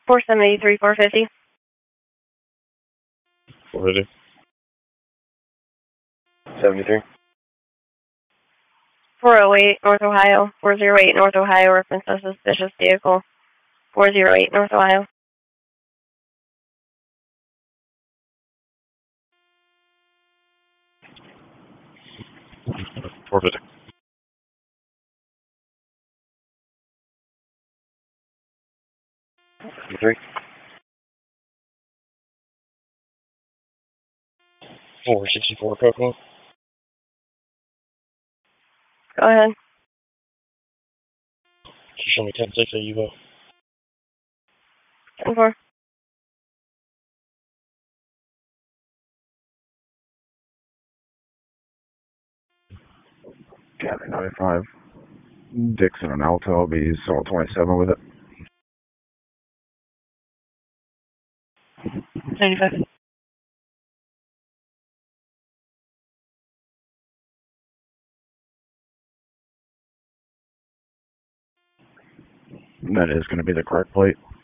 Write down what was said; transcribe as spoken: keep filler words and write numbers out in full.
four seventy-three, four fifty. four fifty. seventy-three. four oh eight, North Ohio. four oh eight, North Ohio, reference a suspicious vehicle. four oh eight, North Ohio. four fifty. Three. four sixty-four, Coco. Go ahead. Just show me ten six at Evo. ten four. Cabin ninety-five. Dixon and Alto, I'll be Sol twenty-seven with it. ninety-five. That is going to be the correct plate.